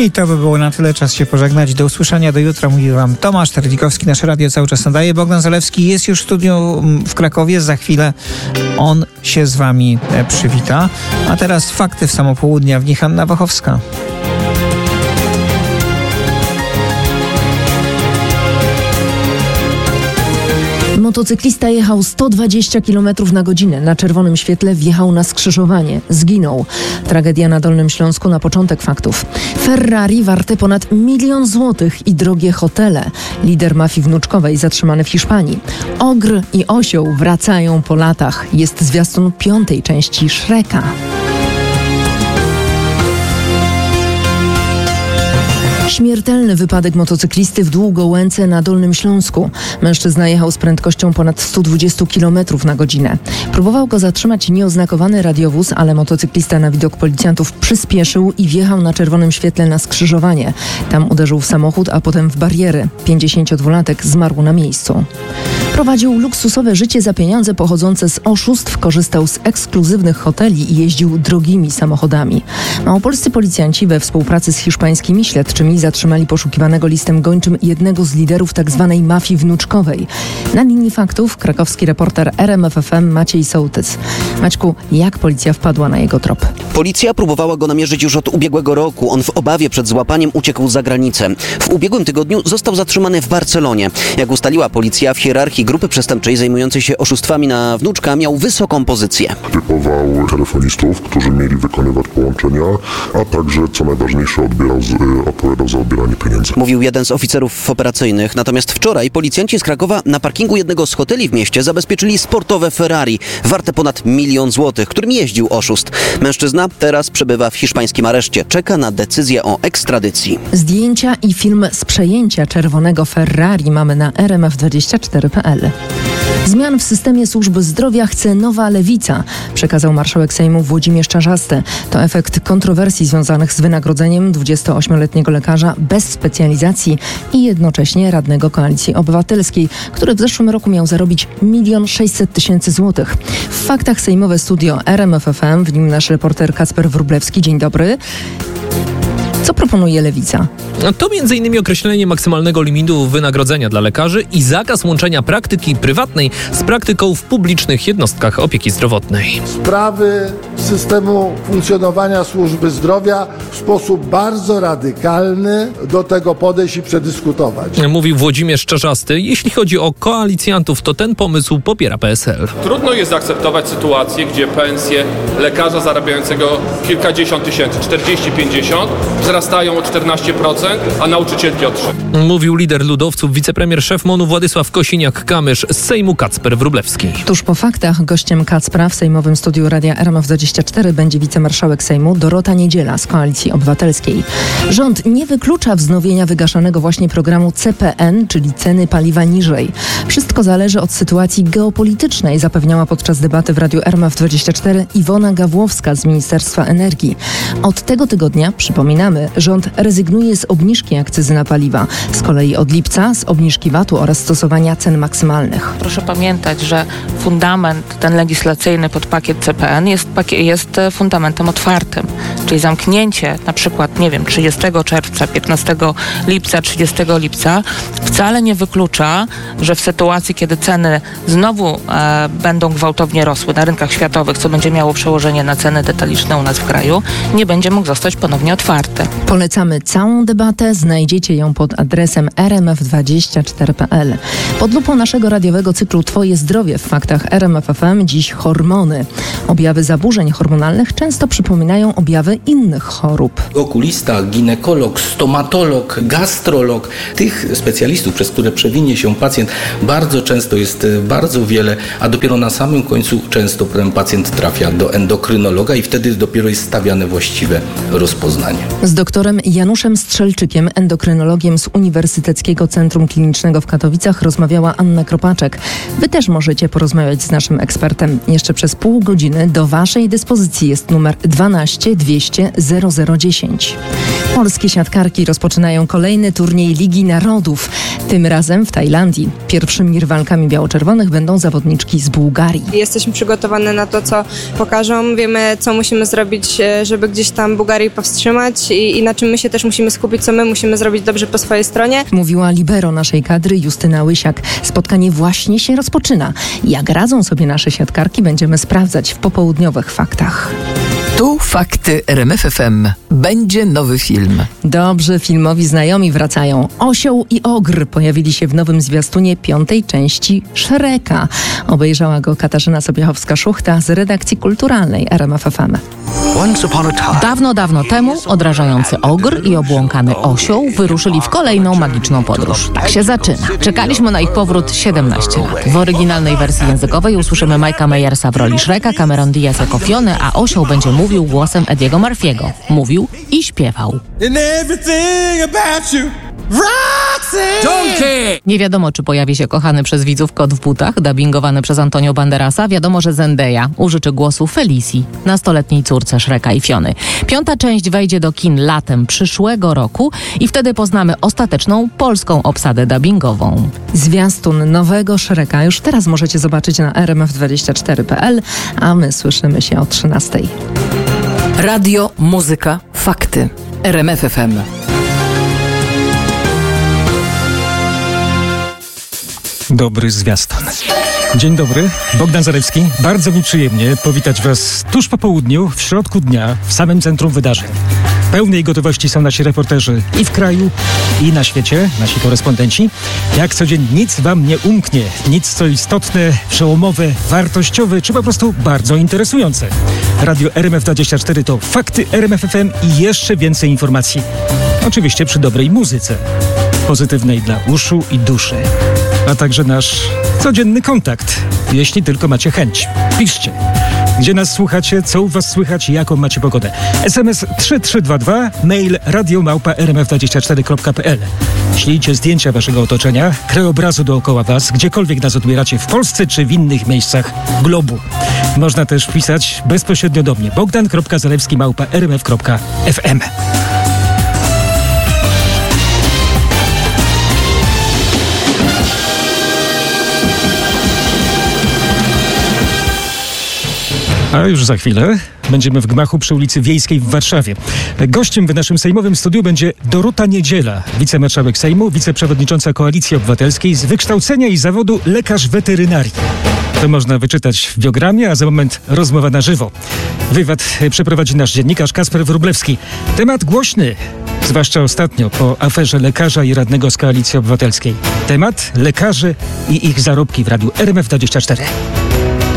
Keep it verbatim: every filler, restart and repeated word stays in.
I to by było na tyle, czas się pożegnać. Do usłyszenia, do jutra, mówi wam Tomasz Terlikowski. Nasze radio cały czas nadaje. Bogdan Zalewski jest już w studiu w Krakowie. Za chwilę on się z wami przywita. A teraz fakty w samo południe, w nich Anna Wachowska. Motocyklista jechał sto dwadzieścia kilometrów na godzinę. Na czerwonym świetle wjechał na skrzyżowanie. Zginął. Tragedia na Dolnym Śląsku na początek faktów. Ferrari warte ponad milion złotych i drogie hotele. Lider mafii wnuczkowej zatrzymany w Hiszpanii. Ogr i osioł wracają po latach. Jest zwiastun piątej części Shreka. Śmiertelny wypadek motocyklisty w Długołęce na Dolnym Śląsku. Mężczyzna jechał z prędkością ponad sto dwadzieścia kilometrów na godzinę. Próbował go zatrzymać nieoznakowany radiowóz, ale motocyklista na widok policjantów przyspieszył i wjechał na czerwonym świetle na skrzyżowanie. Tam uderzył w samochód, a potem w bariery. pięćdziesięciodwulatek zmarł na miejscu. Prowadził luksusowe życie za pieniądze pochodzące z oszustw, korzystał z ekskluzywnych hoteli i jeździł drogimi samochodami. Małopolscy policjanci we współpracy z hiszpańskimi śledczymi zatrzymali poszukiwanego listem gończym jednego z liderów tzw. mafii wnuczkowej. Na linii faktów krakowski reporter R M F F M Maciej Sołtys. Maćku, jak policja wpadła na jego trop? Policja próbowała go namierzyć już od ubiegłego roku. On w obawie przed złapaniem uciekł za granicę. W ubiegłym tygodniu został zatrzymany w Barcelonie. Jak ustaliła policja, w hierarchii grupy przestępczej zajmującej się oszustwami na wnuczka miał wysoką pozycję. Typował telefonistów, którzy mieli wykonywać połączenia, a także, co najważniejsze, odbierał, odpowiadał za odbieranie pieniędzy. Mówił jeden z oficerów operacyjnych. Natomiast wczoraj policjanci z Krakowa na parkingu jednego z hoteli w mieście zabezpieczyli sportowe Ferrari, warte ponad milion złotych, którym jeździł oszust. Mężczyzna teraz przebywa w hiszpańskim areszcie. Czeka na decyzję o ekstradycji. Zdjęcia i film z przejęcia czerwonego Ferrari mamy na r m f dwadzieścia cztery kropka p l. Zmian w systemie służby zdrowia chce nowa lewica, przekazał marszałek Sejmu Włodzimierz Czarzasty. To efekt kontrowersji związanych z wynagrodzeniem dwudziestoośmioletniego lekarza bez specjalizacji i jednocześnie radnego Koalicji Obywatelskiej, który w zeszłym roku miał zarobić milion sześćset tysięcy złotych. W faktach sejmowe studio R M F F M, w nim nasz reporter Kacper Wróblewski. Dzień dobry. Co proponuje lewica? To między innymi określenie maksymalnego limitu wynagrodzenia dla lekarzy i zakaz łączenia praktyki prywatnej z praktyką w publicznych jednostkach opieki zdrowotnej. Sprawy systemu funkcjonowania służby zdrowia w sposób bardzo radykalny do tego podejść i przedyskutować. Mówił Włodzimierz Czarzasty. Jeśli chodzi o koalicjantów, to ten pomysł popiera P S L. Trudno jest zaakceptować sytuację, gdzie pensje lekarza zarabiającego kilkadziesiąt tysięcy, czterdzieści pięćdziesiąt, wzrastają o czternaście procent, a nauczycielki o trzy procent. Mówił lider ludowców, wicepremier szef MON-u Władysław Kosiniak-Kamysz z Sejmu Kacper Wróblewski. Tuż po faktach gościem Kacpra w sejmowym studiu Radia R M F dwadzieścia cztery będzie wicemarszałek Sejmu Dorota Niedziela z Koalicji Obywatelskiej. Rząd nie wyklucza wznowienia wygaszanego właśnie programu C P N, czyli ceny paliwa niżej. Wszystko zależy od sytuacji geopolitycznej, zapewniała podczas debaty w Radiu R M F dwadzieścia cztery Iwona Gawłowska z Ministerstwa Energii. Od tego tygodnia, przypominamy, rząd rezygnuje z obniżki akcyzy na paliwa. Z kolei od lipca z obniżki V A T-u oraz stosowania cen maksymalnych. Proszę pamiętać, że fundament ten legislacyjny pod pakiet C P N jest, jest fundamentem otwartym. Czyli zamknięcie na przykład, nie wiem, trzydziestego czerwca, piętnastego lipca, trzydziestego lipca wcale nie wyklucza, że w sytuacji, kiedy ceny znowu e, będą gwałtownie rosły na rynkach światowych, co będzie miało przełożenie na ceny detaliczne u nas w kraju, nie będzie mógł zostać ponownie otwarty. Polecamy całą debatę, znajdziecie ją pod adresem r m f dwadzieścia cztery kropka p l. Pod lupą naszego radiowego cyklu Twoje zdrowie w faktach R M F F M dziś hormony. Objawy zaburzeń hormonalnych często przypominają objawy innych chorób. Okulista, ginekolog, stomatolog, gastrolog, tych specjalistów, przez które przewinie się pacjent, bardzo często jest bardzo wiele, a dopiero na samym końcu często ten pacjent trafia do endokrynologa i wtedy dopiero jest stawiane właściwe rozpoznanie. Z doktorem Januszem Strzelczykiem, endokrynologiem z Uniwersyteckiego Centrum Klinicznego w Katowicach, rozmawiała Anna Kropaczek. Wy też możecie porozmawiać z naszym ekspertem. Jeszcze przez pół godziny do Waszej dyspozycji jest numer dwanaście dwieście zero zero dziesięć. Polskie siatkarki rozpoczynają kolejny turniej Ligi Narodów. Tym razem w Tajlandii. Pierwszymi rywalkami biało-czerwonych będą zawodniczki z Bułgarii. Jesteśmy przygotowane na to, co pokażą. Wiemy, co musimy zrobić, żeby gdzieś tam Bułgarię powstrzymać i, i na czym my się też musimy skupić, co my musimy zrobić dobrze po swojej stronie. Mówiła libero naszej kadry Justyna Łysiak. Spotkanie właśnie się rozpoczyna. Jak radzą sobie nasze siatkarki, będziemy sprawdzać w popołudniowych faktach. Tu fakty R M F F M. Będzie nowy film. Dobrze, filmowi znajomi wracają. Osioł i Ogr pojawili się w nowym zwiastunie piątej części Shreka. Obejrzała go Katarzyna Sobiechowska-Szuchta z redakcji kulturalnej R M F F M. Dawno, dawno temu odrażający ogr i obłąkany osioł wyruszyli w kolejną magiczną podróż. Tak się zaczyna. Czekaliśmy na ich powrót siedemnaście lat. W oryginalnej wersji językowej usłyszymy Mike'a Myersa w roli Shreka, Cameron Diaz jako Fiony, a osioł będzie mówił głosem Ediego Murphy'ego. Mówił i śpiewał. Nie wiadomo, czy pojawi się kochany przez widzów kot w butach, dubbingowany przez Antonio Banderasa. Wiadomo, że Zendaya użyczy głosu Felicji, nastoletniej córce Shreka i Fiony. Piąta część wejdzie do kin latem przyszłego roku i wtedy poznamy ostateczną polską obsadę dubbingową. Zwiastun nowego Shreka już teraz możecie zobaczyć na r m f dwadzieścia cztery kropka p l, a my słyszymy się o trzynastej. Radio, muzyka, fakty. R M F F M. Dobry zwiastun. Dzień dobry, Bogdan Zalewski. Bardzo mi przyjemnie powitać Was tuż po południu, w środku dnia, w samym centrum wydarzeń. Pełnej gotowości są nasi reporterzy i w kraju, i na świecie, nasi korespondenci. Jak co dzień nic Wam nie umknie, nic co istotne, przełomowe, wartościowe, czy po prostu bardzo interesujące. Radio R M F dwadzieścia cztery to fakty R M F F M i jeszcze więcej informacji. Oczywiście przy dobrej muzyce, pozytywnej dla uszu i duszy. A także nasz codzienny kontakt, jeśli tylko macie chęć. Piszcie, gdzie nas słuchacie, co u Was słychać i jaką macie pogodę. S M S trzy trzy dwa dwa, mail radio małpa r m f dwadzieścia cztery kropka p l. Ślijcie zdjęcia Waszego otoczenia, krajobrazu dookoła Was, gdziekolwiek nas odbieracie w Polsce czy w innych miejscach globu. Można też pisać bezpośrednio do mnie, bogdan kropka zalewski małpa r m f kropka f m. A już za chwilę będziemy w gmachu przy ulicy Wiejskiej w Warszawie. Gościem w naszym sejmowym studiu będzie Dorota Niedziela, wicemarszałek Sejmu, wiceprzewodnicząca Koalicji Obywatelskiej, z wykształcenia i zawodu lekarz weterynarii. To można wyczytać w biogramie, a za moment rozmowa na żywo. Wywiad przeprowadzi nasz dziennikarz Kasper Wróblewski. Temat głośny, zwłaszcza ostatnio po aferze lekarza i radnego z Koalicji Obywatelskiej. Temat lekarze i ich zarobki w Radiu R M F dwadzieścia cztery.